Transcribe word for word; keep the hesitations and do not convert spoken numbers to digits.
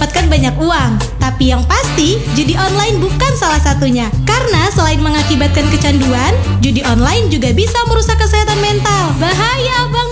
mendapatkan banyak uang. Tapi yang pasti, judi online bukan salah satunya. Karena selain mengakibatkan kecanduan, judi online juga bisa merusak kesehatan mental. Bahaya banget!